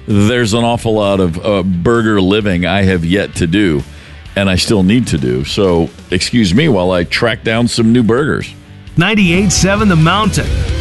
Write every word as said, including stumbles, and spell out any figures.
there's an awful lot of uh, burger living I have yet to do, and I still need to do. So excuse me while I track down some new burgers. ninety-eight point seven The Mountain.